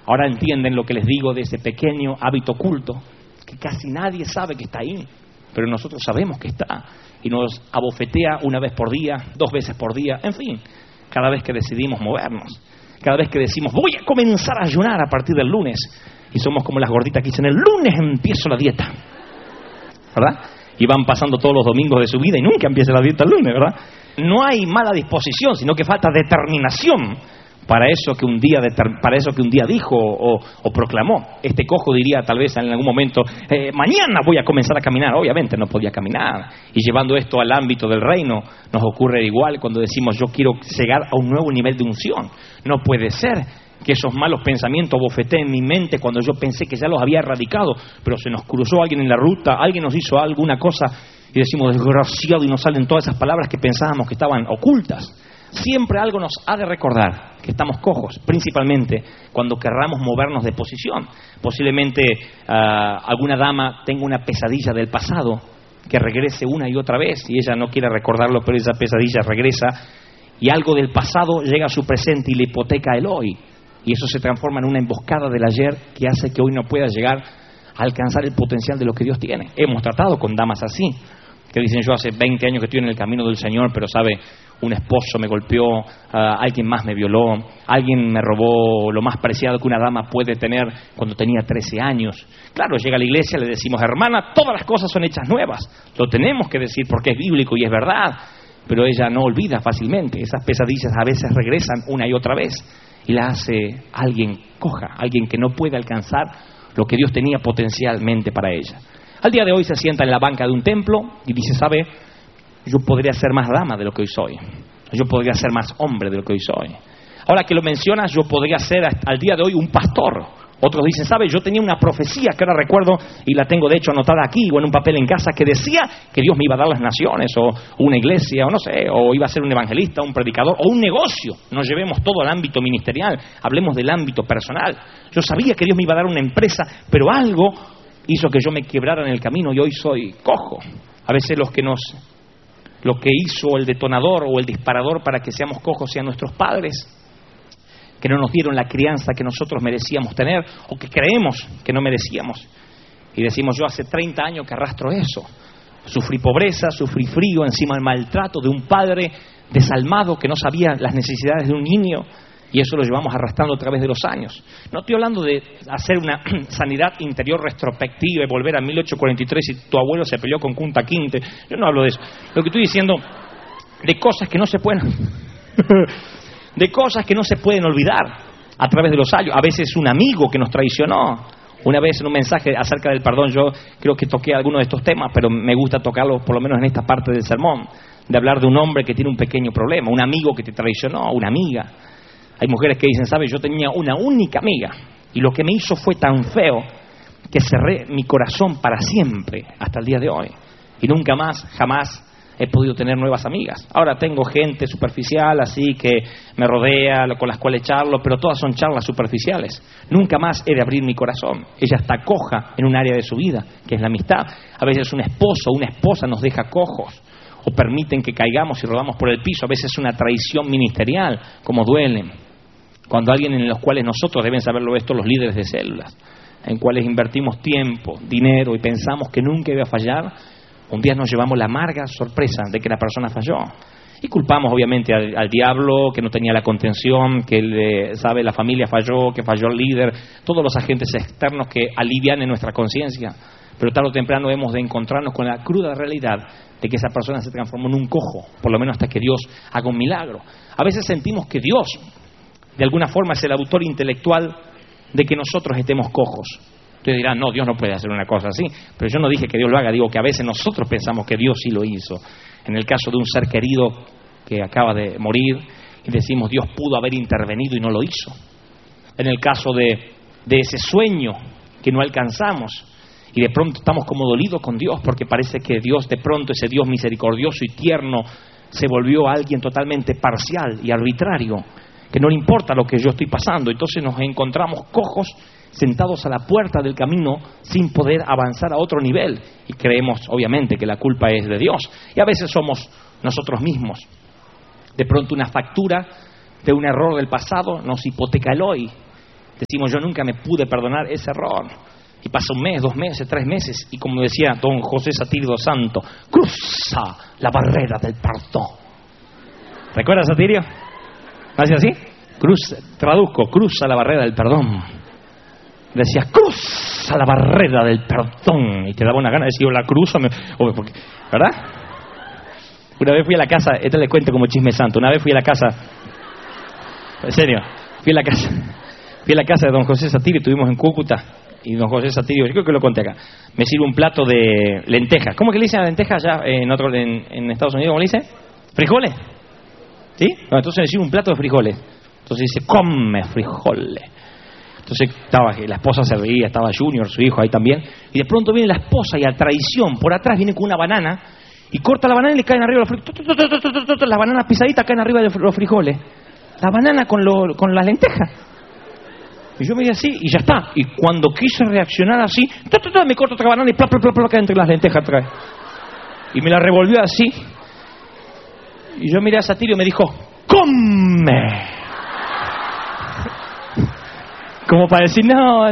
Ahora entienden lo que les digo de ese pequeño hábito oculto, que casi nadie sabe que está ahí, pero nosotros sabemos que está, y nos abofetea una vez por día, 2 veces por día, en fin, cada vez que decidimos movernos, cada vez que decimos, voy a comenzar a ayunar a partir del lunes, y somos como las gorditas que dicen, el lunes empiezo la dieta, ¿verdad? Y van pasando todos los domingos de su vida y nunca empieza la dieta el lunes, ¿verdad? No hay mala disposición, sino que falta determinación para eso que un día dijo o proclamó. Este cojo diría tal vez en algún momento, mañana voy a comenzar a caminar. Obviamente no podía caminar. Y llevando esto al ámbito del reino, nos ocurre igual cuando decimos yo quiero llegar a un nuevo nivel de unción. No puede ser que esos malos pensamientos bofeteen mi mente cuando yo pensé que ya los había erradicado, pero se nos cruzó alguien en la ruta, alguien nos hizo alguna cosa y decimos desgraciado, y nos salen todas esas palabras que pensábamos que estaban ocultas. Siempre algo nos ha de recordar que estamos cojos, principalmente cuando querramos movernos de posición. Posiblemente alguna dama tenga una pesadilla del pasado que regrese una y otra vez y ella no quiere recordarlo, pero esa pesadilla regresa y algo del pasado llega a su presente y le hipoteca el hoy. Y eso se transforma en una emboscada del ayer que hace que hoy no pueda llegar a alcanzar el potencial de lo que Dios tiene. Hemos tratado con damas así, que dicen yo hace 20 años que estoy en el camino del Señor, pero sabe, un esposo me golpeó, alguien más me violó, alguien me robó lo más preciado que una dama puede tener cuando tenía 13 años. Claro, llega a la iglesia, le decimos, hermana, todas las cosas son hechas nuevas. Lo tenemos que decir porque es bíblico y es verdad, pero ella no olvida fácilmente. Esas pesadillas a veces regresan una y otra vez y la hace alguien coja, alguien que no puede alcanzar lo que Dios tenía potencialmente para ella. Al día de hoy se sienta en la banca de un templo y dice, ¿sabe? Yo podría ser más dama de lo que hoy soy. Yo podría ser más hombre de lo que hoy soy. Ahora que lo mencionas, yo podría ser al día de hoy un pastor. Otros dicen, ¿sabe? Yo tenía una profecía que ahora recuerdo y la tengo de hecho anotada aquí o en un papel en casa que decía que Dios me iba a dar las naciones o una iglesia o no sé, o iba a ser un evangelista, un predicador o un negocio. No llevemos todo al ámbito ministerial, hablemos del ámbito personal. Yo sabía que Dios me iba a dar una empresa, pero algo hizo que yo me quebrara en el camino y hoy soy cojo. A veces lo que hizo el detonador o el disparador para que seamos cojos sean nuestros padres, que no nos dieron la crianza que nosotros merecíamos tener o que creemos que no merecíamos. Y decimos, yo hace 30 años que arrastro eso. Sufrí pobreza, sufrí frío, encima el maltrato de un padre desalmado que no sabía las necesidades de un niño. Y eso lo llevamos arrastrando a través de los años. No estoy hablando de hacer una sanidad interior retrospectiva y volver a 1843 y tu abuelo se peleó con Kunta Kinte. Yo no hablo de eso. Lo que estoy diciendo, de cosas que no se pueden de cosas que no se pueden olvidar a través de los años. A veces un amigo que nos traicionó. Una vez en un mensaje acerca del perdón, yo creo que toqué algunos de estos temas, pero me gusta tocarlos por lo menos en esta parte del sermón, de hablar de un hombre que tiene un pequeño problema, un amigo que te traicionó, una amiga. Hay mujeres que dicen, ¿sabes? Yo tenía una única amiga y lo que me hizo fue tan feo que cerré mi corazón para siempre hasta el día de hoy. Y nunca más, jamás he podido tener nuevas amigas. Ahora tengo gente superficial, así que me rodea, con las cuales charlo, pero todas son charlas superficiales. Nunca más he de abrir mi corazón. Ella está coja en un área de su vida, que es la amistad. A veces un esposo o una esposa nos deja cojos o permiten que caigamos y rodamos por el piso. A veces es una traición ministerial, como duelen. Cuando alguien en los cuales nosotros, deben saberlo esto los líderes de células, en cuales invertimos tiempo, dinero y pensamos que nunca iba a fallar, un día nos llevamos la amarga sorpresa de que la persona falló. Y culpamos obviamente al diablo, que no tenía la contención, que la familia falló, que falló el líder, todos los agentes externos que alivianen nuestra conciencia. Pero tarde o temprano hemos de encontrarnos con la cruda realidad de que esa persona se transformó en un cojo, por lo menos hasta que Dios haga un milagro. A veces sentimos que Dios de alguna forma es el autor intelectual de que nosotros estemos cojos. Ustedes dirán, no, Dios no puede hacer una cosa así. Pero yo no dije que Dios lo haga, digo que a veces nosotros pensamos que Dios sí lo hizo. En el caso de un ser querido que acaba de morir y decimos, Dios pudo haber intervenido y no lo hizo. En el caso de ese sueño que no alcanzamos y de pronto estamos como dolidos con Dios porque parece que Dios de pronto, ese Dios misericordioso y tierno, se volvió alguien totalmente parcial y arbitrario, que no le importa lo que yo estoy pasando. Entonces nos encontramos cojos sentados a la puerta del camino sin poder avanzar a otro nivel y creemos obviamente que la culpa es de Dios y a veces somos nosotros mismos. De pronto una factura de un error del pasado nos hipoteca el hoy Decimos, yo nunca me pude perdonar ese error. Y pasa 1 mes, 2 meses, 3 meses, y como decía don José Satirio dos Santos, cruza la barrera del perdón. ¿Recuerdas, Satirio? ¿No hacía así? Cruza la barrera del perdón. Decía, cruza la barrera del perdón. Y te daba una gana de decir, la cruzo, ¿verdad? Una vez fui a la casa, esto le cuento como chisme santo, una vez fui a la casa, en serio, fui a la casa de don José Satirio, estuvimos en Cúcuta, y don José Satirio, yo creo que lo conté acá, me sirve un plato de lentejas. ¿Cómo que le dicen a lentejas allá en Estados Unidos? ¿Cómo le dicen? ¿Frijoles? ¿Sí? No, entonces me sirve un plato de frijoles. Entonces dice, come frijoles. Entonces la esposa se reía, estaba Junior, su hijo ahí también, y de pronto viene la esposa y a traición, por atrás viene con una banana, y corta la banana y le caen arriba los frijoles. Las bananas pisaditas caen arriba de los frijoles. La banana con las lentejas. Y yo me di así y ya está. Y cuando quise reaccionar así, me corto otra banana y plá, cae entre las lentejas otra vez. Y me la revolvió así. Y yo miré a Satirio y me dijo, ¡come! Como para decir, no.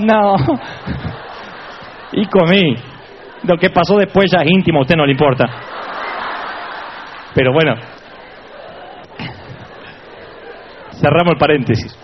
Y comí. Lo que pasó después ya es íntimo, a usted no le importa. Pero bueno, cerramos el paréntesis.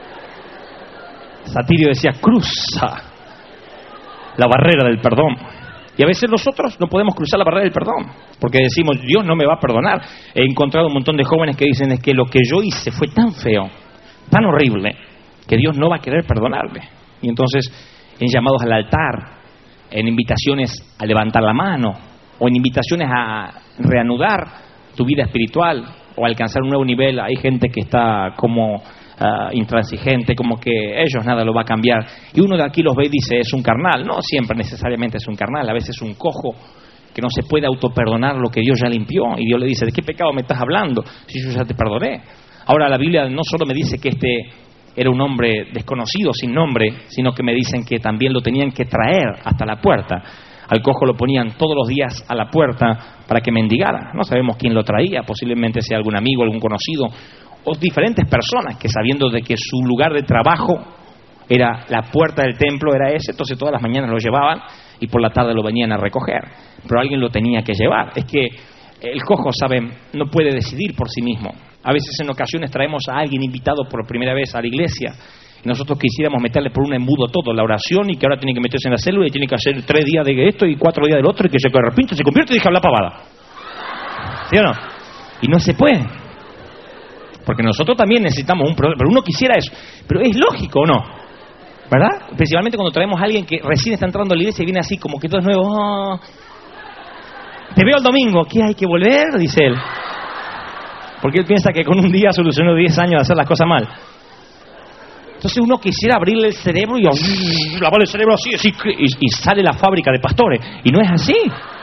Satirio decía, cruza la barrera del perdón. Y a veces nosotros no podemos cruzar la barrera del perdón, porque decimos, Dios no me va a perdonar. He encontrado un montón de jóvenes que dicen, es que lo que yo hice fue tan feo, tan horrible, que Dios no va a querer perdonarme. Y entonces, en llamados al altar, en invitaciones a levantar la mano, o en invitaciones a reanudar tu vida espiritual, o a alcanzar un nuevo nivel, hay gente que está como intransigente, como que ellos nada lo va a cambiar. Y uno de aquí los ve y dice, es un carnal. No siempre necesariamente es un carnal, a veces es un cojo que no se puede autoperdonar lo que Dios ya limpió. Y Dios le dice, ¿de qué pecado me estás hablando si yo ya te perdoné? Ahora la Biblia no solo me dice que este era un hombre desconocido, sin nombre, sino que me dicen que también lo tenían que traer hasta la puerta. Al cojo lo ponían todos los días a la puerta para que mendigara. No sabemos quién lo traía, posiblemente sea algún amigo, algún conocido, o diferentes personas que, sabiendo de que su lugar de trabajo era la puerta del templo, era ese, entonces todas las mañanas lo llevaban y por la tarde lo venían a recoger. Pero alguien lo tenía que llevar. Es que el cojo, ¿saben?, no puede decidir por sí mismo. A veces en ocasiones traemos a alguien invitado por primera vez a la iglesia y nosotros quisiéramos meterle por un embudo todo, la oración, y que ahora tiene que meterse en la célula y tiene que hacer 3 días de esto y 4 días del otro, y que se arrepiente, se convierte y deja hablar pavada. ¿Sí o no? Y no se puede. Porque nosotros también necesitamos un problema, pero uno quisiera eso. Pero es lógico, ¿o no? ¿Verdad? Principalmente cuando traemos a alguien que recién está entrando a la iglesia y viene así como que todo es nuevo. Oh, te veo el domingo. ¿Qué hay que volver? Dice él. Porque él piensa que con un día solucionó 10 años de hacer las cosas mal. Entonces uno quisiera abrirle el cerebro y lavarle el cerebro así y sale la fábrica de pastores. Y no es así.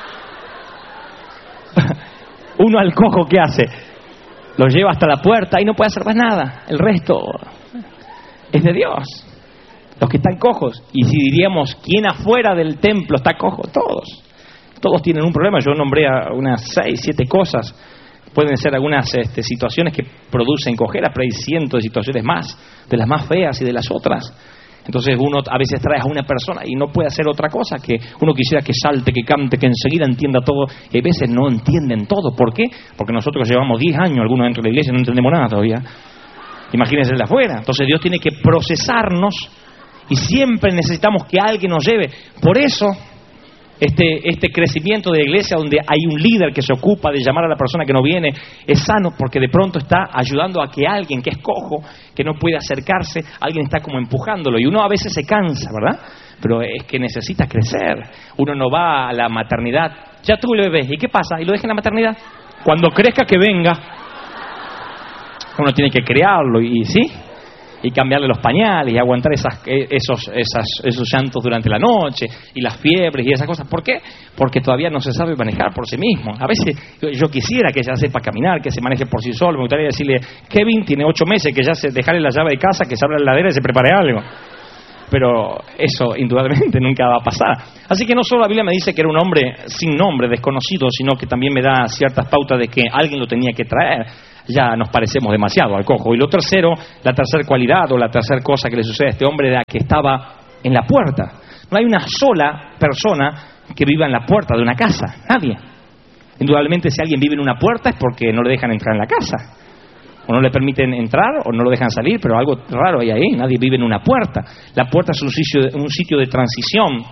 Uno al cojo, ¿qué hace? Lo lleva hasta la puerta y no puede hacer más nada. El resto es de Dios. Los que están cojos. Y si diríamos, ¿quién afuera del templo está cojo? Todos. Todos tienen un problema. Yo nombré a unas 6, 7 cosas. Pueden ser algunas situaciones que producen cojera, pero hay cientos de situaciones más, de las más feas y de las otras. Entonces uno a veces trae a una persona y no puede hacer otra cosa, que uno quisiera que salte, que cante, que enseguida entienda todo, y a veces no entienden todo. ¿Por qué? Porque nosotros llevamos 10 años, algunos dentro de la iglesia, no entendemos nada todavía. Imagínense el de afuera. Entonces Dios tiene que procesarnos y siempre necesitamos que alguien nos lleve. Por eso este crecimiento de la iglesia, donde hay un líder que se ocupa de llamar a la persona que no viene, es sano, porque de pronto está ayudando a que alguien que es cojo, que no puede acercarse, alguien está como empujándolo, y uno a veces se cansa, ¿verdad? Pero es que necesita crecer. Uno no va a la maternidad, ya tuve el bebé, ¿y qué pasa? ¿Y lo deja en la maternidad? Cuando crezca que venga. Uno tiene que criarlo, y ¿sí? Y cambiarle los pañales y aguantar esos llantos durante la noche y las fiebres y esas cosas. ¿Por qué? Porque todavía no se sabe manejar por sí mismo. A veces yo quisiera que ella sepa caminar, que se maneje por sí solo. Me gustaría decirle, Kevin tiene 8 meses, que ya dejarle la llave de casa, que se abra la heladera y se prepare algo. Pero eso indudablemente nunca va a pasar. Así que no solo la Biblia me dice que era un hombre sin nombre, desconocido, sino que también me da ciertas pautas de que alguien lo tenía que traer. ya nos parecemos demasiado al cojo. Y lo tercero, la tercera cualidad o la tercera cosa que le sucede a este hombre era que estaba en la puerta. No hay una sola persona que viva en la puerta de una casa, nadie. Indudablemente si alguien vive en una puerta es porque no le dejan entrar en la casa. O no le permiten entrar o no lo dejan salir, pero algo raro hay ahí, nadie vive en una puerta. La puerta es un sitio de transición,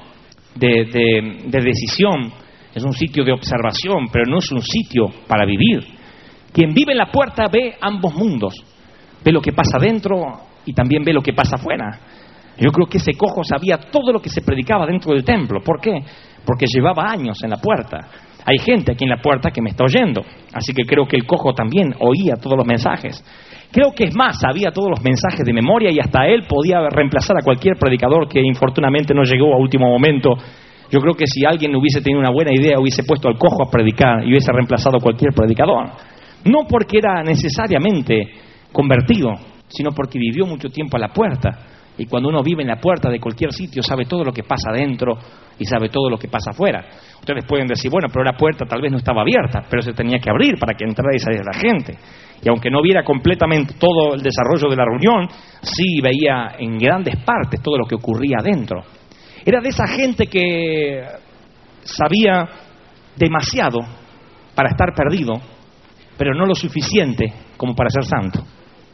de decisión, es un sitio de observación, pero no es un sitio para vivir. Quien vive en la puerta ve ambos mundos, ve lo que pasa dentro y también ve lo que pasa afuera. Yo creo que ese cojo sabía todo lo que se predicaba dentro del templo. ¿Por qué? Porque llevaba años en la puerta. Hay gente aquí en la puerta que me está oyendo, así que creo que el cojo también oía todos los mensajes. Creo que es más, sabía todos los mensajes de memoria y hasta él podía reemplazar a cualquier predicador que infortunadamente no llegó a último momento. Yo creo que si alguien hubiese tenido una buena idea, hubiese puesto al cojo a predicar y hubiese reemplazado a cualquier predicador. No porque era necesariamente convertido, sino porque vivió mucho tiempo a la puerta. Y cuando uno vive en la puerta de cualquier sitio, sabe todo lo que pasa adentro y sabe todo lo que pasa afuera. Ustedes pueden decir, bueno, pero la puerta tal vez no estaba abierta, pero se tenía que abrir para que entrara y saliera la gente. Y aunque no viera completamente todo el desarrollo de la reunión, sí veía en grandes partes todo lo que ocurría adentro. Era de esa gente que sabía demasiado para estar perdido, pero no lo suficiente como para ser santo.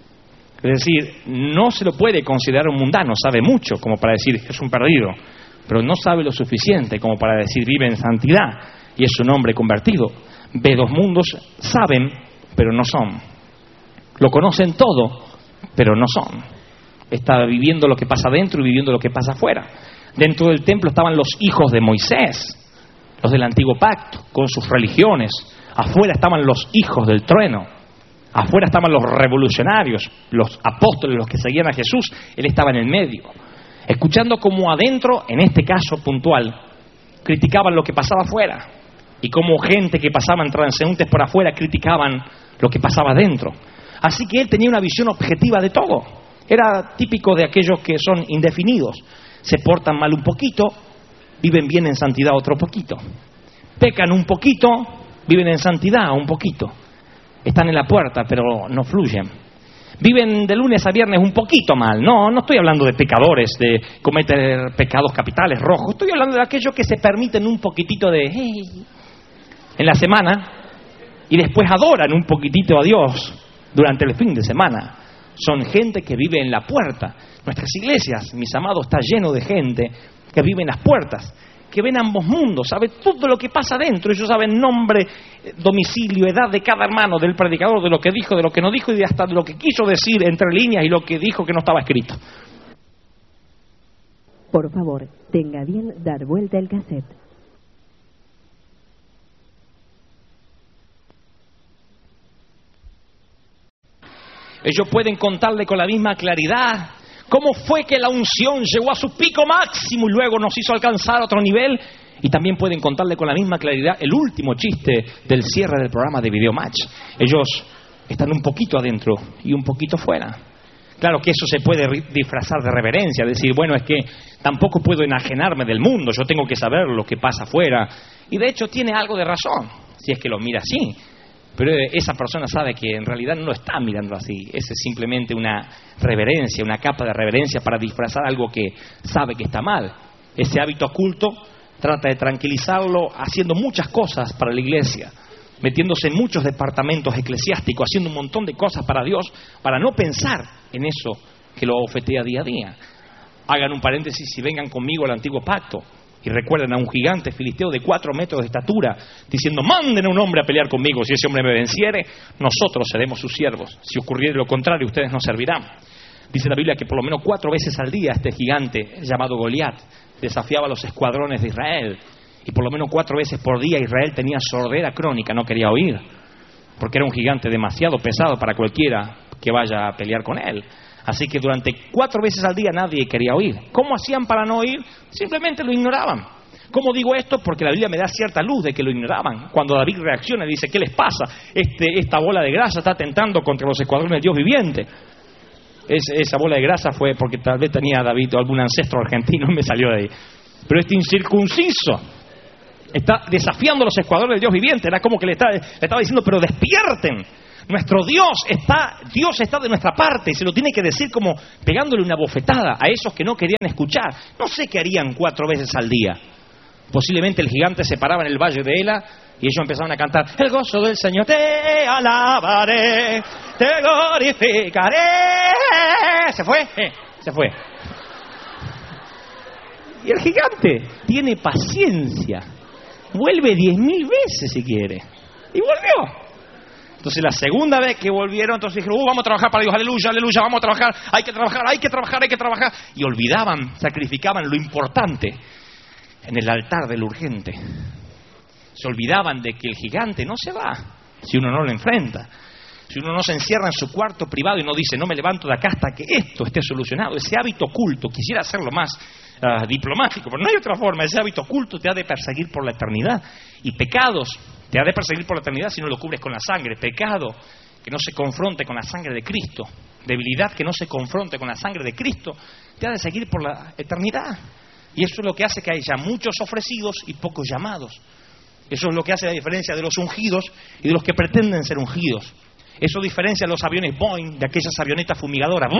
Es decir, no se lo puede considerar un mundano, sabe mucho como para decir es un perdido, pero no sabe lo suficiente como para decir vive en santidad y es un hombre convertido. Ve dos mundos, saben, pero no son. Lo conocen todo, pero no son. Está viviendo lo que pasa dentro y viviendo lo que pasa afuera. Dentro del templo estaban los hijos de Moisés, los del antiguo pacto, con sus religiones. Afuera estaban los hijos del trueno. Afuera estaban los revolucionarios, los apóstoles, los que seguían a Jesús. Él estaba en el medio, escuchando como adentro, en este caso puntual, criticaban lo que pasaba afuera. Y como gente que pasaban transeúntes por afuera criticaban lo que pasaba adentro. Así que él tenía una visión objetiva de todo. Era típico de aquellos que son indefinidos. Se portan mal un poquito, viven bien en santidad otro poquito. Pecan un poquito, viven en santidad un poquito. Están en la puerta, pero no fluyen. Viven de lunes a viernes un poquito mal. No estoy hablando de pecadores, de cometer pecados capitales rojos. Estoy hablando de aquellos que se permiten un poquitito de en la semana y después adoran un poquitito a Dios durante el fin de semana. Son gente que vive en la puerta. Nuestras iglesias, mis amados, está lleno de gente que vive en las puertas, que ven ambos mundos, sabe todo lo que pasa dentro. Ellos saben nombre, domicilio, edad de cada hermano, del predicador, de lo que dijo, de lo que no dijo y hasta de lo que quiso decir entre líneas y lo que dijo que no estaba escrito. Por favor, tenga bien dar vuelta el cassette. Ellos pueden contarle con la misma claridad cómo fue que la unción llegó a su pico máximo y luego nos hizo alcanzar otro nivel. Y también pueden contarle con la misma claridad el último chiste del cierre del programa de Video Match. Ellos están un poquito adentro y un poquito fuera. Claro que eso se puede disfrazar de reverencia, decir, bueno, es que tampoco puedo enajenarme del mundo, yo tengo que saber lo que pasa afuera. Y de hecho tiene algo de razón, si es que lo mira así. Pero esa persona sabe que en realidad no lo está mirando así. Esa es simplemente una reverencia, una capa de reverencia para disfrazar algo que sabe que está mal. Ese hábito oculto trata de tranquilizarlo haciendo muchas cosas para la iglesia, metiéndose en muchos departamentos eclesiásticos, haciendo un montón de cosas para Dios, para no pensar en eso que lo ofetea día a día. Hagan un paréntesis y vengan conmigo al antiguo pacto y recuerden a un gigante filisteo de 4 metros de estatura diciendo, manden a un hombre a pelear conmigo, si ese hombre me venciere, nosotros seremos sus siervos, si ocurriere lo contrario, ustedes nos servirán. Dice la Biblia que por lo menos 4 veces al día este gigante llamado Goliat desafiaba a los escuadrones de Israel. Y por lo menos 4 veces por día Israel tenía sordera crónica, no quería oír, porque era un gigante demasiado pesado para cualquiera que vaya a pelear con él. Así que durante 4 veces al día nadie quería oír. ¿Cómo hacían para no oír? Simplemente lo ignoraban. ¿Cómo digo esto? Porque la Biblia me da cierta luz de que lo ignoraban. Cuando David reacciona y dice, ¿qué les pasa? Esta bola de grasa está atentando contra los escuadrones del Dios viviente. Esa bola de grasa fue porque tal vez tenía David o algún ancestro argentino y me salió de ahí. Pero este incircunciso está desafiando a los escuadrones del Dios viviente. Era como que le estaba diciendo, pero despierten. Nuestro Dios está de nuestra parte y se lo tiene que decir como pegándole una bofetada a esos que no querían escuchar. No sé qué harían 4 veces al día. Posiblemente el gigante se paraba en el valle de Ela y ellos empezaban a cantar: el gozo del Señor, te alabaré, te glorificaré. Se fue. Y el gigante tiene paciencia. Vuelve 10.000 veces si quiere. Y volvió. Entonces la segunda vez que volvieron, entonces dijeron: vamos a trabajar para Dios, aleluya, aleluya, vamos a trabajar, hay que trabajar. Y olvidaban, sacrificaban lo importante en el altar del urgente. Se olvidaban de que el gigante no se va si uno no lo enfrenta. Si uno no se encierra en su cuarto privado y no dice: no me levanto de acá hasta que esto esté solucionado. Ese hábito oculto, quisiera hacerlo más diplomático, pero no hay otra forma. Ese hábito oculto te ha de perseguir por la eternidad. Y pecados te ha de perseguir por la eternidad si no lo cubres con la sangre. Pecado que no se confronte con la sangre de Cristo. Debilidad que no se confronte con la sangre de Cristo te ha de seguir por la eternidad. Y eso es lo que hace que haya muchos ofrecidos y pocos llamados. Eso es lo que hace la diferencia de los ungidos y de los que pretenden ser ungidos. Eso diferencia a los aviones Boeing de aquellas avionetas fumigadoras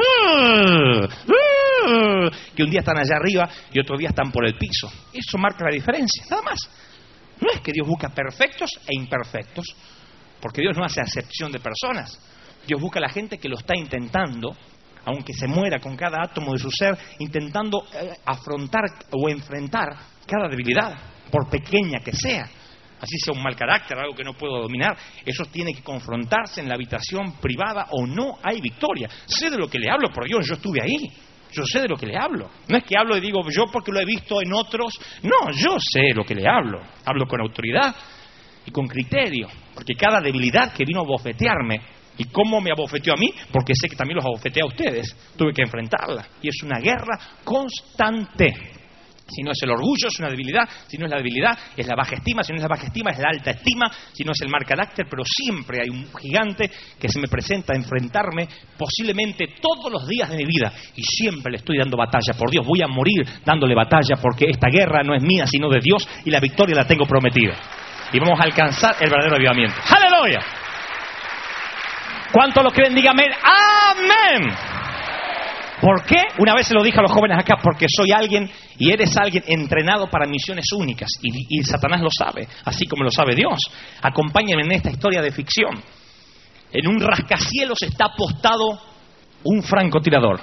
que un día están allá arriba y otro día están por el piso. Eso marca la diferencia, nada más. No es que Dios busca perfectos e imperfectos, porque Dios no hace acepción de personas. Dios busca a la gente que lo está intentando, aunque se muera con cada átomo de su ser, intentando afrontar o enfrentar cada debilidad, por pequeña que sea. Así sea un mal carácter, algo que no puedo dominar, eso tiene que confrontarse en la habitación privada o no hay victoria. Sé de lo que le hablo, por Dios, yo estuve ahí. Yo sé de lo que le hablo. No es que hablo y digo yo porque lo he visto en otros. No, yo sé lo que le hablo. Hablo con autoridad y con criterio. Porque cada debilidad que vino a bofetearme, ¿y cómo me abofeteó a mí? Porque sé que también los abofeteé a ustedes. Tuve que enfrentarla. Y es una guerra constante. Si no es el orgullo, es una debilidad. Si no es la debilidad, es la baja estima. Si no es la baja estima, es la alta estima. Si no es el mal carácter, pero siempre hay un gigante que se me presenta a enfrentarme posiblemente todos los días de mi vida. Y siempre le estoy dando batalla. Por Dios, voy a morir dándole batalla porque esta guerra no es mía, sino de Dios y la victoria la tengo prometida. Y vamos a alcanzar el verdadero avivamiento. ¡Aleluya! ¿Cuántos lo creen? Dígame ¡amén! ¿Por qué? Una vez se lo dije a los jóvenes acá: porque soy alguien y eres alguien entrenado para misiones únicas. Y Satanás lo sabe, así como lo sabe Dios. Acompáñenme en esta historia de ficción. En un rascacielos está apostado un francotirador.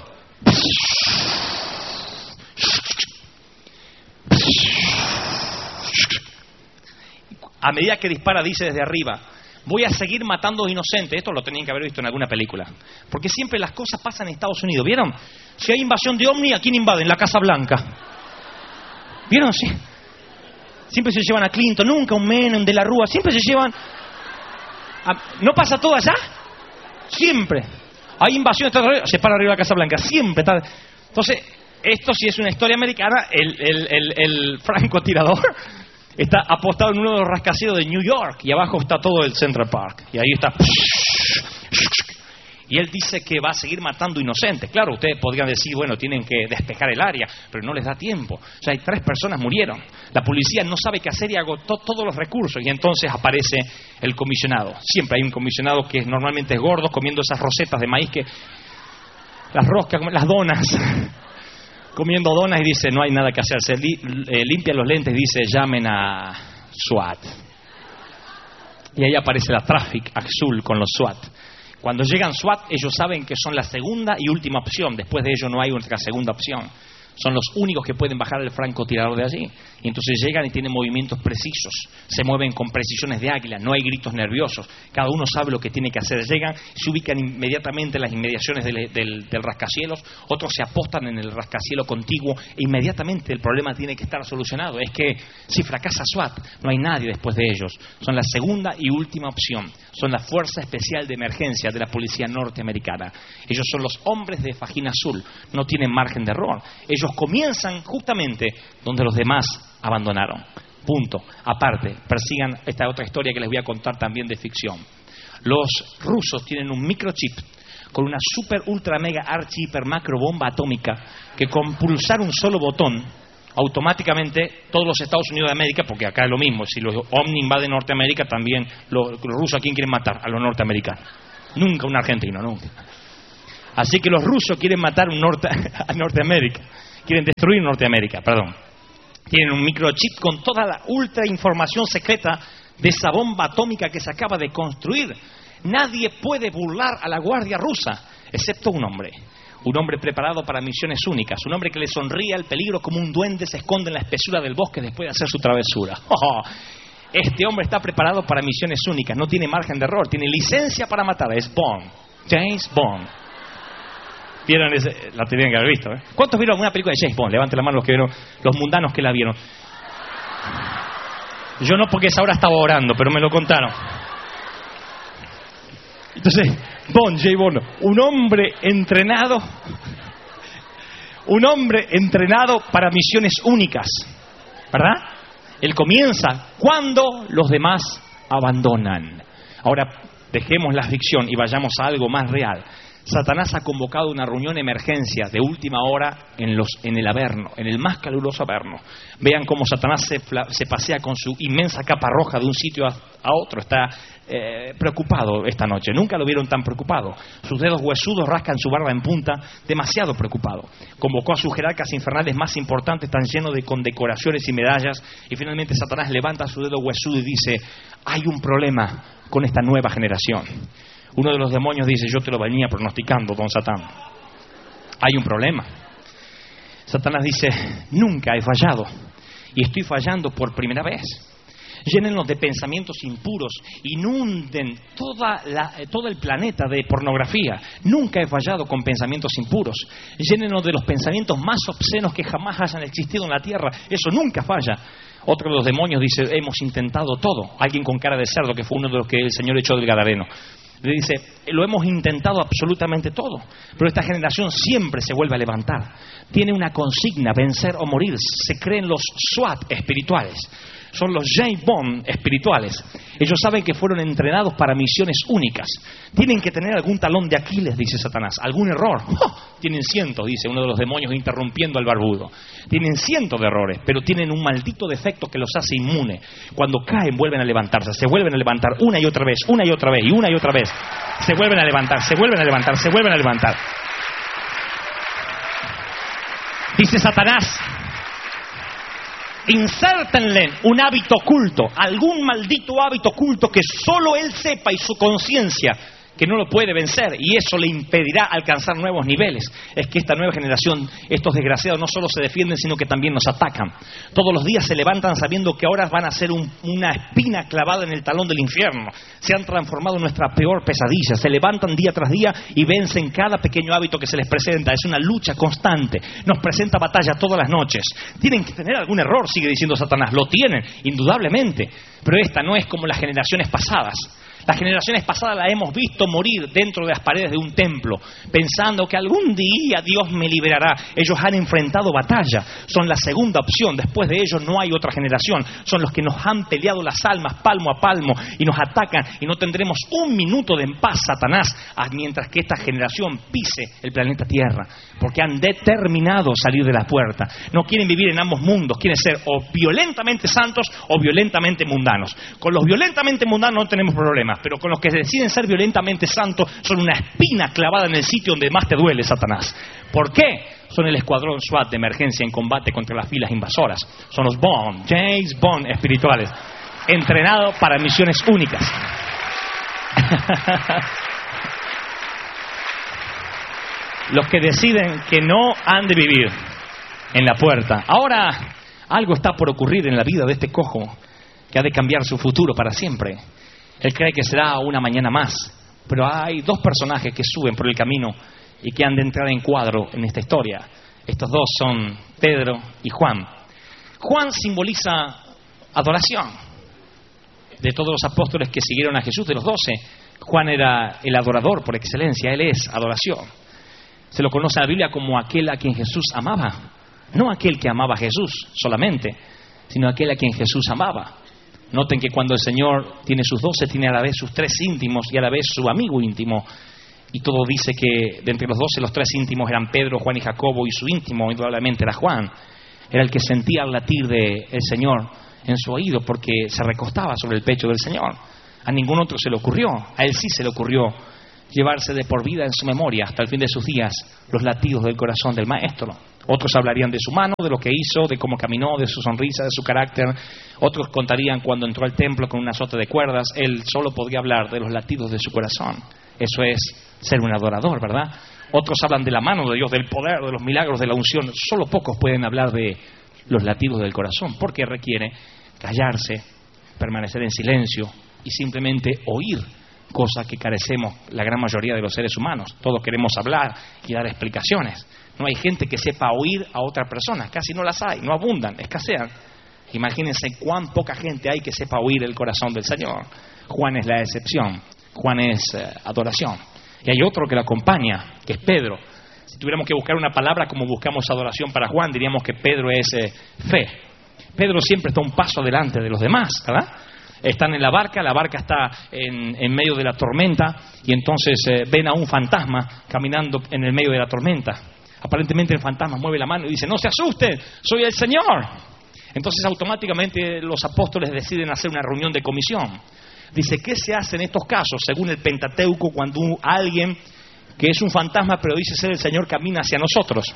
A medida que dispara, dice desde arriba: voy a seguir matando inocentes. Esto lo tenían que haber visto en alguna película. Porque siempre las cosas pasan en Estados Unidos. ¿Vieron? Si hay invasión de ovni, ¿a quién invaden? La Casa Blanca. ¿Vieron? Sí. Siempre se llevan a Clinton, nunca un Menem, de la Rúa. Siempre se llevan... ¿No pasa todo allá? Siempre. Hay invasión, se para arriba la Casa Blanca. Siempre está... Entonces, esto sí es una historia americana. El francotirador está apostado en uno de los rascacielos de New York y abajo está todo el Central Park. Y ahí está. Y él dice que va a seguir matando inocentes. Claro, ustedes podrían decir: bueno, tienen que despejar el área, pero no les da tiempo. O sea, hay 3 personas murieron. La policía no sabe qué hacer y agotó todos los recursos. Y entonces aparece el comisionado. Siempre hay un comisionado que normalmente es gordo, comiendo esas rosetas de maíz, que las roscas, las donas, comiendo donas, y dice: no hay nada que hacer. Se limpia los lentes y dice: llamen a SWAT. Y ahí aparece la Traffic azul con los SWAT. Cuando llegan SWAT, ellos saben que son la segunda y última opción. Después de ello no hay otra segunda opción. Son los únicos que pueden bajar el francotirador de allí. Y entonces llegan y tienen movimientos precisos. Se mueven con precisiones de águila. No hay gritos nerviosos. Cada uno sabe lo que tiene que hacer. Llegan, se ubican inmediatamente en las inmediaciones del rascacielos. Otros se apostan en el rascacielo contiguo. E inmediatamente el problema tiene que estar solucionado. Es que si fracasa SWAT, no hay nadie después de ellos. Son la segunda y última opción. Son la Fuerza Especial de Emergencia de la Policía Norteamericana. Ellos son los hombres de fajín azul. No tienen margen de error. Ellos comienzan justamente donde los demás abandonaron. Punto. Aparte, persigan esta otra historia que les voy a contar también de ficción. Los rusos tienen un microchip con una super, ultra, mega, archi, hiper, macro bomba atómica que con pulsar un solo botón, automáticamente todos los Estados Unidos de América, porque acá es lo mismo, si los ovni invaden Norteamérica, también los rusos, ¿a quién quieren matar? A los norteamericanos. Nunca un argentino, nunca. Así que los rusos quieren matar a Norteamérica. Quieren destruir Norteamérica, perdón. Tienen un microchip con toda la ultra información secreta de esa bomba atómica que se acaba de construir. Nadie puede burlar a la Guardia Rusa, excepto un hombre. Un hombre preparado para misiones únicas. Un hombre que le sonríe al peligro como un duende se esconde en la espesura del bosque después de hacer su travesura. Este hombre está preparado para misiones únicas. No tiene margen de error. Tiene licencia para matar. Es Bond. James Bond. ¿Vieron ese? La tenían que haber visto, ¿eh? ¿Cuántos vieron alguna película de James Bond? Levanten la mano los que vieron, los mundanos que la vieron. Yo no, porque esa hora estaba orando, pero me lo contaron. Entonces, James Bond, un hombre entrenado para misiones únicas, ¿verdad? Él comienza cuando los demás abandonan. Ahora, dejemos la ficción y vayamos a algo más real. Satanás ha convocado una reunión de emergencia de última hora en el Averno, en el más caluroso Averno. Vean cómo Satanás se pasea con su inmensa capa roja de un sitio a otro. Está preocupado esta noche. Nunca lo vieron tan preocupado. Sus dedos huesudos rascan su barba en punta, demasiado preocupado. Convocó a sus jerarcas infernales más importantes, están llenos de condecoraciones y medallas. Y finalmente Satanás levanta su dedo huesudo y dice: hay un problema con esta nueva generación. Uno de los demonios dice: yo te lo venía pronosticando, don Satán. Hay un problema. Satanás dice: nunca he fallado y estoy fallando por primera vez. Llénenlos de pensamientos impuros, inunden todo el planeta de pornografía. Nunca he fallado con pensamientos impuros. Llénenlos de los pensamientos más obscenos que jamás hayan existido en la tierra. Eso nunca falla. Otro de los demonios dice: hemos intentado todo. Alguien con cara de cerdo, que fue uno de los que el Señor echó del Gadareno, le dice: lo hemos intentado absolutamente todo, pero esta generación siempre se vuelve a levantar. Tiene una consigna: vencer o morir. Se creen los SWAT espirituales. Son los James Bond espirituales. Ellos saben que fueron entrenados para misiones únicas. Tienen que tener algún talón de Aquiles, dice Satanás. Algún error. Tienen cientos, dice uno de los demonios interrumpiendo al barbudo. Tienen cientos de errores, pero tienen un maldito defecto que los hace inmune. Cuando caen vuelven a levantarse. Se vuelven a levantar una y otra vez, una y otra vez, y una y otra vez. Se vuelven a levantar, se vuelven a levantar, se vuelven a levantar. Dice Satanás: insértenle un hábito oculto, algún maldito hábito oculto que solo él sepa y su conciencia que no lo puede vencer, y eso le impedirá alcanzar nuevos niveles. Es que esta nueva generación, estos desgraciados, no solo se defienden, sino que también nos atacan. Todos los días se levantan sabiendo que ahora van a ser una espina clavada en el talón del infierno. Se han transformado en nuestra peor pesadilla. Se levantan día tras día y vencen cada pequeño hábito que se les presenta. Es una lucha constante. Nos presenta batalla todas las noches. Tienen que tener algún error, sigue diciendo Satanás. Lo tienen, indudablemente. Pero esta no es como las generaciones pasadas. Las generaciones pasadas la hemos visto morir dentro de las paredes de un templo, pensando que algún día Dios me liberará. Ellos han enfrentado batalla, son la segunda opción. Después de ellos no hay otra generación. Son los que nos han peleado las almas palmo a palmo y nos atacan, y no tendremos un minuto de en paz, Satanás, mientras que esta generación pise el planeta Tierra, porque han determinado salir de la puerta. No quieren vivir en ambos mundos, quieren ser o violentamente santos o violentamente mundanos. Con los violentamente mundanos no tenemos problemas, pero con los que deciden ser violentamente santos son una espina clavada en el sitio donde más te duele, Satanás. ¿Por qué? Son el escuadrón SWAT de emergencia en combate contra las filas invasoras. Son los Bond, James Bond espirituales, entrenados para misiones únicas. Los que deciden que no han de vivir en la puerta. Ahora, algo está por ocurrir en la vida de este cojo que ha de cambiar su futuro para siempre. Él cree que será una mañana más, pero hay dos personajes que suben por el camino y que han de entrar en cuadro en esta historia. Estos dos son Pedro y Juan. Juan simboliza adoración. De todos los apóstoles que siguieron a Jesús, de los 12, Juan era el adorador por excelencia. Él es adoración. Se lo conoce en la Biblia como aquel a quien Jesús amaba. No aquel que amaba a Jesús solamente, sino aquel a quien Jesús amaba. Noten que cuando el Señor tiene sus 12, tiene a la vez sus 3 íntimos y a la vez su amigo íntimo. Y todo dice que de entre los 12, los 3 íntimos eran Pedro, Juan y Jacobo, y su íntimo indudablemente era Juan. Era el que sentía el latir del Señor en su oído porque se recostaba sobre el pecho del Señor. A ningún otro se le ocurrió, a él sí se le ocurrió llevarse de por vida en su memoria, hasta el fin de sus días, los latidos del corazón del Maestro. Otros hablarían de su mano, de lo que hizo, de cómo caminó, de su sonrisa, de su carácter. Otros contarían cuando entró al templo con un azote de cuerdas. Él solo podría hablar de los latidos de su corazón. Eso es ser un adorador, ¿verdad? Otros hablan de la mano de Dios, del poder, de los milagros, de la unción. Solo pocos pueden hablar de los latidos del corazón, porque requiere callarse, permanecer en silencio y simplemente oír, cosa que carecemos la gran mayoría de los seres humanos. Todos queremos hablar y dar explicaciones. No hay gente que sepa oír a otra persona, casi no las hay, no abundan, escasean. Imagínense cuán poca gente hay que sepa oír el corazón del Señor. Juan es la excepción, Juan es adoración. Y hay otro que lo acompaña, que es Pedro. Si tuviéramos que buscar una palabra como buscamos adoración para Juan, diríamos que Pedro es fe. Pedro siempre está un paso adelante de los demás, ¿verdad? Están en la barca está en medio de la tormenta y entonces ven a un fantasma caminando en el medio de la tormenta. Aparentemente el fantasma mueve la mano y dice: no se asusten, soy el Señor. Entonces automáticamente los apóstoles deciden hacer una reunión de comisión. Dice: ¿qué se hace en estos casos? Según el Pentateuco, cuando alguien que es un fantasma pero dice ser el Señor camina hacia nosotros.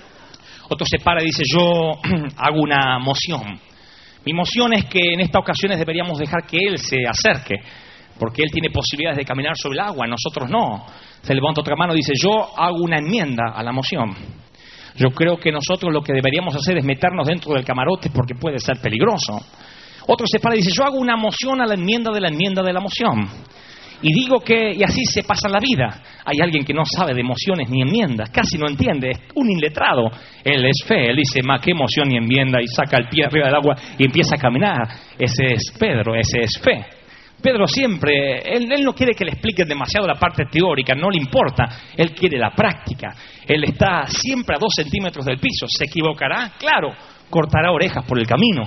Otro se para y dice: yo hago una moción. Mi moción es que en estas ocasiones deberíamos dejar que Él se acerque, porque Él tiene posibilidades de caminar sobre el agua, nosotros no. Se levanta otra mano y dice: yo hago una enmienda a la moción. Yo creo que nosotros lo que deberíamos hacer es meternos dentro del camarote porque puede ser peligroso. Otro se para y dice: yo hago una moción a la enmienda de la moción. Y digo que, y así se pasa la vida. Hay alguien que no sabe de emociones ni enmiendas, casi no entiende, es un inletrado. Él es fe, él dice: ma, qué emoción ni enmienda, y saca el pie arriba del agua y empieza a caminar. Ese es Pedro, ese es fe. Pedro siempre, él no quiere que le expliquen demasiado la parte teórica, no le importa, él quiere la práctica. Él está siempre a 2 centímetros del piso. ¿Se equivocará? Claro, cortará orejas por el camino.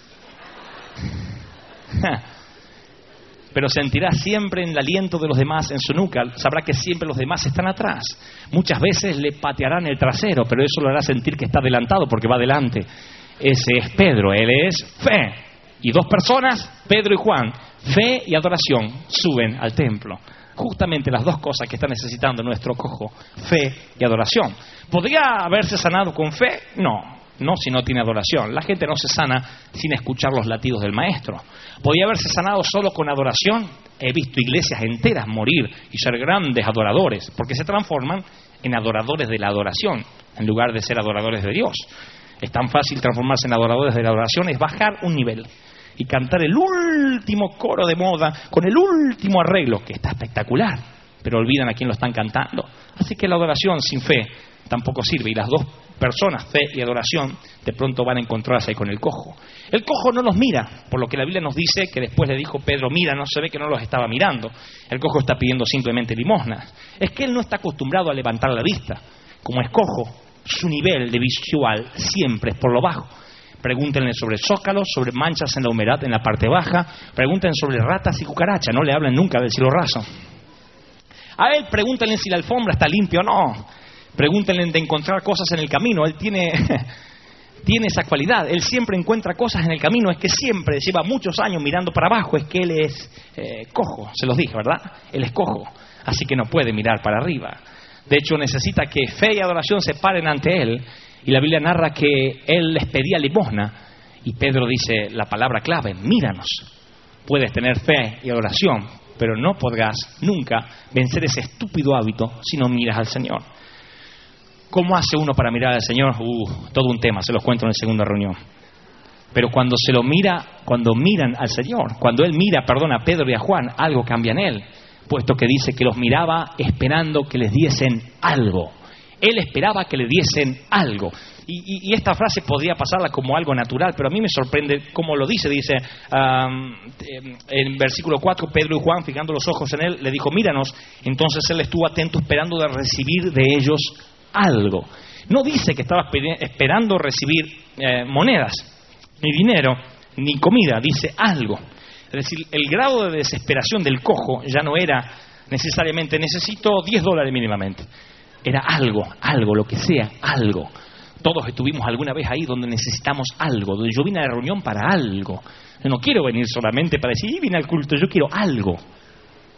Pero sentirá siempre en el aliento de los demás en su nuca, sabrá que siempre los demás están atrás. Muchas veces le patearán el trasero, pero eso lo hará sentir que está adelantado porque va adelante. Ese es Pedro, él es fe. Y 2 personas, Pedro y Juan, fe y adoración, suben al templo. Justamente las 2 cosas que está necesitando nuestro cojo, fe y adoración. ¿Podría haberse sanado con fe? No, si no tiene adoración. La gente no se sana sin escuchar los latidos del Maestro. ¿Podría haberse sanado solo con adoración? He visto iglesias enteras morir y ser grandes adoradores, porque se transforman en adoradores de la adoración, en lugar de ser adoradores de Dios. Es tan fácil transformarse en adoradores de la adoración, es bajar un nivel y cantar el último coro de moda con el último arreglo, que está espectacular, pero olvidan a quién lo están cantando. Así que la adoración sin fe tampoco sirve, y las 2 personas, fe y adoración, de pronto van a encontrarse ahí con el cojo. El cojo no los mira, por lo que la Biblia nos dice que después le dijo Pedro: mira, no se ve que no los estaba mirando. El cojo está pidiendo simplemente limosnas. Es que él no está acostumbrado a levantar la vista. Como es cojo, su nivel de visual siempre es por lo bajo. Pregúntenle sobre zócalos, sobre manchas en la humedad en la parte baja. Pregúntenle sobre ratas y cucarachas, no le hablan nunca del cielo raso. A él pregúntenle si la alfombra está limpia o no. Pregúntenle de encontrar cosas en el camino. Él tiene esa cualidad. Él siempre encuentra cosas en el camino. Es que siempre lleva muchos años mirando para abajo. Es que él es cojo. Se los dije, ¿verdad? Él es cojo. Así que no puede mirar para arriba. De hecho, necesita que fe y adoración se paren ante él. Y la Biblia narra que él les pedía limosna. Y Pedro dice la palabra clave: míranos. Puedes tener fe y adoración, pero no podrás nunca vencer ese estúpido hábito si no miras al Señor. ¿Cómo hace uno para mirar al Señor? Todo un tema, se los cuento en la segunda reunión. Pero cuando miran al Señor, cuando Él mira, a Pedro y a Juan, algo cambia en Él, puesto que dice que los miraba esperando que les diesen algo. Él esperaba que le diesen algo. Y esta frase podría pasarla como algo natural, pero a mí me sorprende cómo lo dice. Dice, en versículo 4, Pedro y Juan, fijando los ojos en Él, le dijo: míranos. Entonces Él estuvo atento esperando de recibir de ellos algo. No dice que estaba esperando recibir monedas, ni dinero, ni comida. Dice algo. Es decir, el grado de desesperación del cojo ya no era necesariamente necesito $10 mínimamente. Era algo, lo que sea, algo. Todos estuvimos alguna vez ahí donde necesitamos algo, donde yo vine a la reunión para algo. Yo no quiero venir solamente para decir: vine al culto, yo quiero algo.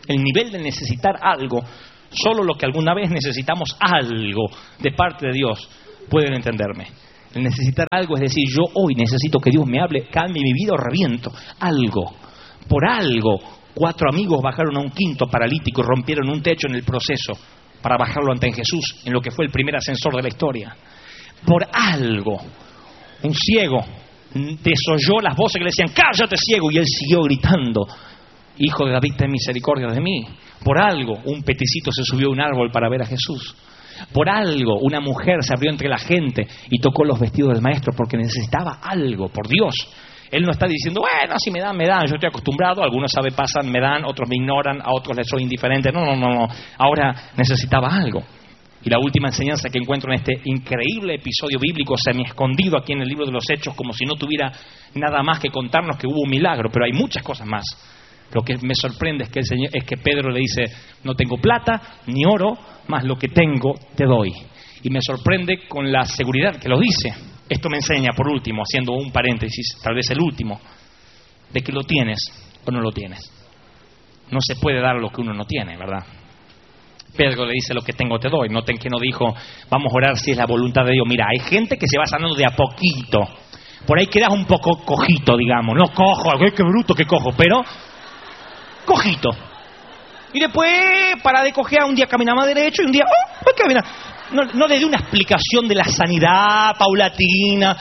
El nivel de necesitar algo, solo los que alguna vez necesitamos algo de parte de Dios pueden entenderme. El necesitar algo es decir, yo hoy necesito que Dios me hable, cambie mi vida o reviento. Algo. Por algo, 4 amigos bajaron a un quinto paralítico y rompieron un techo en el proceso para bajarlo ante Jesús, en lo que fue el primer ascensor de la historia. Por algo, un ciego desoyó las voces que le decían, cállate ciego, y él siguió gritando, Hijo de David, ten misericordia de mí. Por algo, un peticito se subió a un árbol para ver a Jesús. Por algo, una mujer se abrió entre la gente y tocó los vestidos del maestro porque necesitaba algo, por Dios. Él no está diciendo, bueno, si me dan, yo estoy acostumbrado, algunos saben, pasan, me dan, otros me ignoran, a otros les soy indiferente. No. Ahora necesitaba algo. Y la última enseñanza que encuentro en este increíble episodio bíblico, semi-escondido aquí en el libro de los Hechos, como si no tuviera nada más que contarnos que hubo un milagro, pero hay muchas cosas más. Lo que me sorprende es que Pedro le dice, no tengo plata ni oro, mas lo que tengo te doy. Y me sorprende con la seguridad que lo dice. Esto me enseña, por último, haciendo un paréntesis, tal vez el último, de que lo tienes o no lo tienes. No se puede dar lo que uno no tiene, ¿verdad? Pedro le dice, lo que tengo te doy. Noten que no dijo, vamos a orar si es la voluntad de Dios. Mira, hay gente que se va sanando de a poquito. Por ahí quedas un poco cojito, digamos. No cojo, qué bruto que cojo, pero cojito. Y después, para de cojear, un día caminaba derecho y un día, camina. No le dio una explicación de la sanidad paulatina.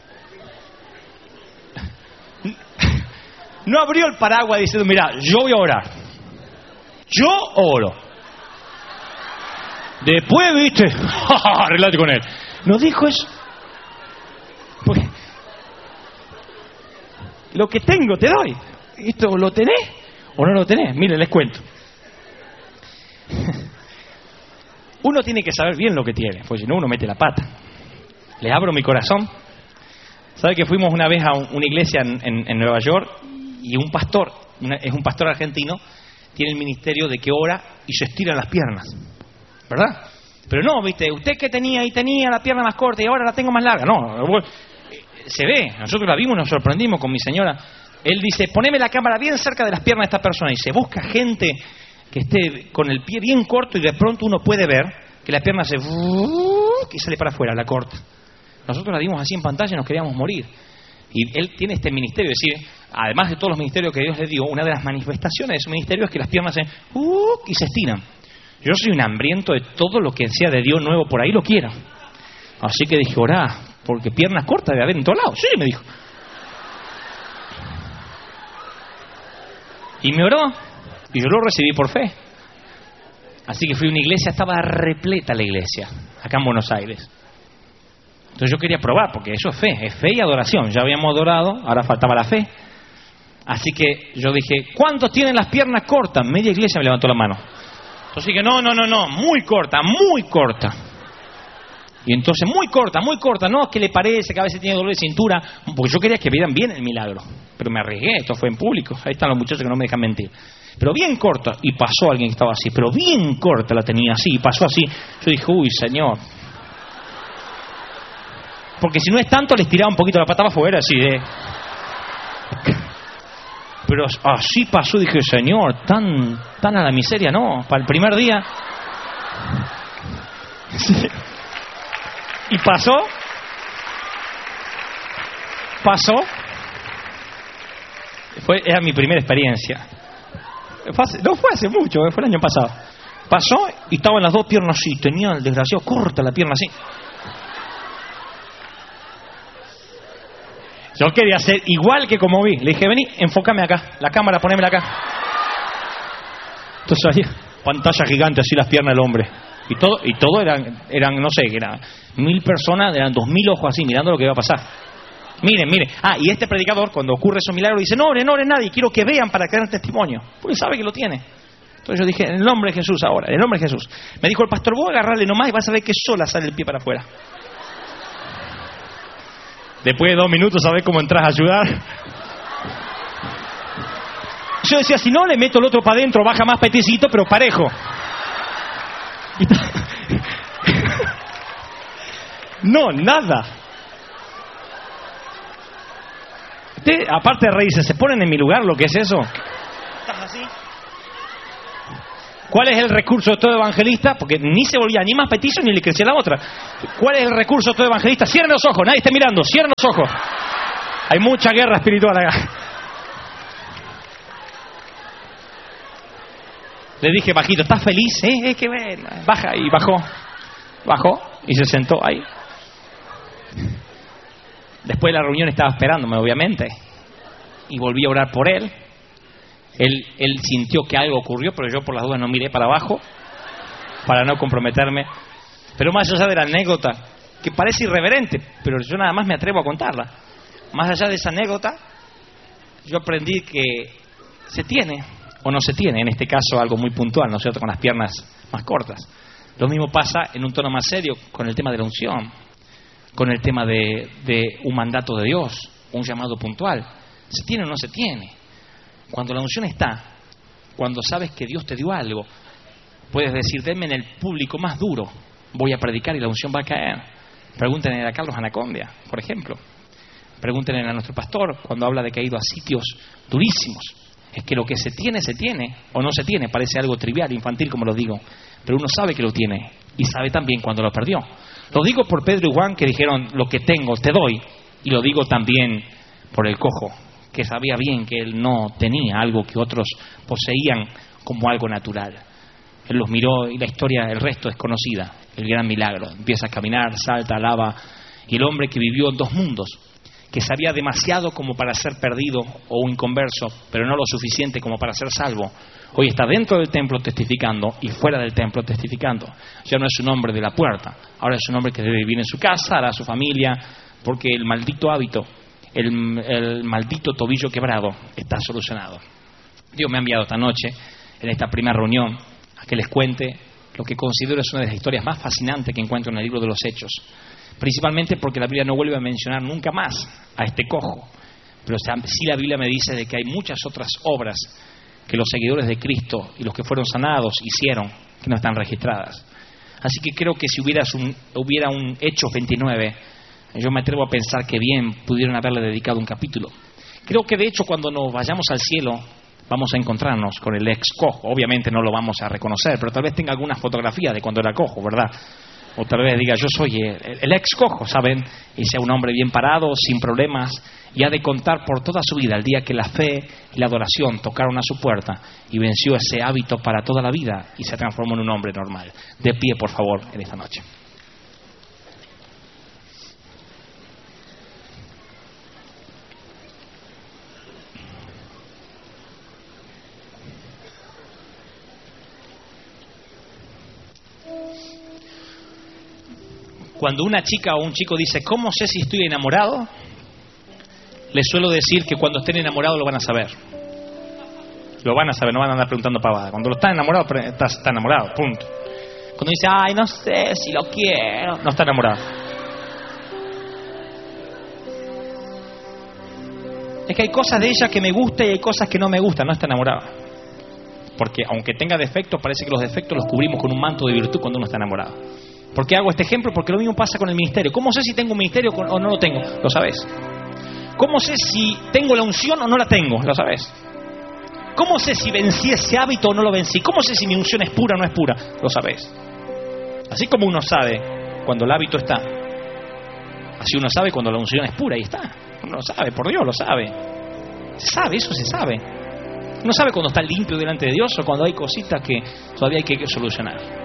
No abrió el paraguas diciendo, mira, yo voy a orar. Yo oro. Después, viste, arreglate con él. No dijo eso. Pues, lo que tengo te doy. ¿Esto lo tenés o no lo tenés? Miren, les cuento. Uno tiene que saber bien lo que tiene, porque si no uno mete la pata. Les abro mi corazón. ¿Sabe que fuimos una vez a una iglesia en Nueva York y un pastor, es un pastor argentino, tiene el ministerio de que ora y se estiran las piernas, ¿verdad? Pero no, viste, usted que tenía la pierna más corta y ahora la tengo más larga. No, se ve, nosotros la vimos y nos sorprendimos con mi señora. Él dice, poneme la cámara bien cerca de las piernas de esta persona, y se busca gente que esté con el pie bien corto y de pronto uno puede ver que la pierna se y sale para afuera, la corta. Nosotros la vimos así en pantalla y nos queríamos morir. Y él tiene este ministerio, es decir, además de todos los ministerios que Dios le dio, una de las manifestaciones de su ministerio es que las piernas se y se estiran. Yo soy un hambriento de todo lo que sea de Dios nuevo, por ahí lo quiero. Así que dije, orá, porque piernas cortas debe haber en todos lados. Sí, me dijo. Y me oró. Y yo lo recibí por fe. Así que fui a una iglesia, estaba repleta la iglesia, acá en Buenos Aires. Entonces yo quería probar, porque eso es fe y adoración. Ya habíamos adorado, ahora faltaba la fe. Así que yo dije, ¿cuántos tienen las piernas cortas? Media iglesia me levantó la mano. Entonces dije, no, muy corta. Y entonces, muy corta, no, ¿qué le parece? Que a veces tiene dolor de cintura. Porque yo quería que vieran bien el milagro. Pero me arriesgué, esto fue en público. Ahí están los muchachos que no me dejan mentir. Pero bien corta. Y pasó alguien que estaba así, pero bien corta la tenía así, y pasó así. Yo dije, uy, Señor. Porque si no es tanto, les tiraba un poquito la pata para afuera, así de... Pero así pasó, dije, Señor, tan a la miseria, no, para el primer día. Sí. Y pasó. Era mi primera experiencia. No fue hace mucho, fue el año pasado. Pasó y estaban las dos piernas así, tenía el desgraciado corta la pierna así. Yo quería hacer igual que como vi. Le dije, vení, enfócame acá. La cámara, ponémela acá. Entonces ahí, pantalla gigante, así las piernas del hombre. Y todo eran no sé, eran 1000 personas, eran 2000 ojos así, mirando lo que iba a pasar. Miren. Y este predicador, cuando ocurre esos milagros, dice, no ore nadie, quiero que vean para que den testimonio. Porque sabe que lo tiene. Entonces yo dije, en el nombre de Jesús ahora, en el nombre de Jesús. Me dijo el pastor, vos agarrarle nomás y vas a ver que sola sale el pie para afuera. Después de 2 minutos, ¿sabés cómo entras a ayudar? Yo decía, si no, le meto el otro para adentro, baja más petecito, pero parejo. No, nada. Aparte de reírse, ¿se ponen en mi lugar lo que es eso? ¿Estás así? ¿Cuál es el recurso de todo evangelista? Porque ni se volvía ni más petizo ni le crecía la otra. ¿Cuál es el recurso de todo evangelista? Cierren los ojos, nadie está mirando, cierren los ojos. Hay mucha guerra espiritual acá. Le dije bajito, ¿estás feliz? Qué bueno. Baja, y bajó y se sentó ahí. Después de la reunión estaba esperándome, obviamente, y volví a orar por él. Él sintió que algo ocurrió, pero yo por las dudas no miré para abajo para no comprometerme. Pero más allá de la anécdota, que parece irreverente, pero yo nada más me atrevo a contarla. Más allá de esa anécdota, yo aprendí que se tiene o no se tiene, en este caso algo muy puntual, ¿no es cierto?, con las piernas más cortas. Lo mismo pasa en un tono más serio con el tema de la unción, con el tema de un mandato de Dios, un llamado puntual. ¿Se tiene o no se tiene? Cuando la unción está, cuando sabes que Dios te dio algo, puedes decir, denme en el público más duro, voy a predicar y la unción va a caer. Pregúntenle a Carlos Anacondia, por ejemplo. Pregúntenle a nuestro pastor cuando habla de que ha ido a sitios durísimos. Es que lo que se tiene o no se tiene. Parece algo trivial, infantil, como lo digo. Pero uno sabe que lo tiene y sabe también cuando lo perdió. Lo digo por Pedro y Juan, que dijeron, lo que tengo te doy. Y lo digo también por el cojo, que sabía bien que él no tenía algo que otros poseían como algo natural. Él los miró y la historia, el resto es conocida. El gran milagro. Empieza a caminar, salta, alaba. Y el hombre que vivió en dos mundos, que sabía demasiado como para ser perdido o inconverso, pero no lo suficiente como para ser salvo, hoy está dentro del templo testificando y fuera del templo testificando. Ya no es un hombre de la puerta, ahora es un hombre que debe vivir en su casa, hará a su familia, porque el maldito hábito, el maldito tobillo quebrado está solucionado. Dios me ha enviado esta noche, en esta primera reunión, a que les cuente lo que considero es una de las historias más fascinantes que encuentro en el libro de los Hechos. Principalmente porque la Biblia no vuelve a mencionar nunca más a este cojo. Pero sí la Biblia me dice de que hay muchas otras obras que los seguidores de Cristo y los que fueron sanados hicieron que no están registradas. Así que creo que si hubiera un Hechos 29, yo me atrevo a pensar que bien pudieron haberle dedicado un capítulo. Creo que de hecho cuando nos vayamos al cielo vamos a encontrarnos con el ex cojo. Obviamente no lo vamos a reconocer, pero tal vez tenga alguna fotografía de cuando era cojo, ¿verdad? O tal vez diga, yo soy el ex cojo, ¿saben? Y sea un hombre bien parado, sin problemas, y ha de contar por toda su vida el día que la fe y la adoración tocaron a su puerta y venció ese hábito para toda la vida y se transformó en un hombre normal. De pie, por favor, en esta noche. Cuando una chica o un chico dice, ¿cómo sé si estoy enamorado? Les suelo decir que cuando estén enamorados lo van a saber. Lo van a saber, no van a andar preguntando pavadas. Cuando lo están enamorado, está enamorado, punto. Cuando dice, ay, no sé si lo quiero, no está enamorado. Es que hay cosas de ella que me gustan y hay cosas que no me gustan, no está enamorado. Porque aunque tenga defectos, parece que los defectos los cubrimos con un manto de virtud cuando uno está enamorado. ¿Por qué hago este ejemplo? Porque lo mismo pasa con el ministerio. ¿Cómo sé si tengo un ministerio o no lo tengo? Lo sabes. ¿Cómo sé si tengo la unción o no la tengo? Lo sabes. ¿Cómo sé si vencí ese hábito o no lo vencí? ¿Cómo sé si mi unción es pura o no es pura? Lo sabes. Así como uno sabe cuando el hábito está, así uno sabe cuando la unción es pura y está. Uno lo sabe, por Dios lo sabe. Se sabe, eso se sabe. Uno sabe cuando está limpio delante de Dios o cuando hay cositas que todavía hay que solucionar.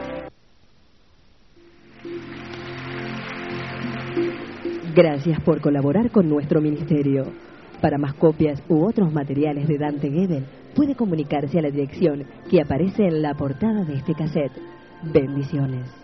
Gracias por colaborar con nuestro ministerio. Para más copias u otros materiales de Dante Gebel, puede comunicarse a la dirección que aparece en la portada de este cassette. Bendiciones.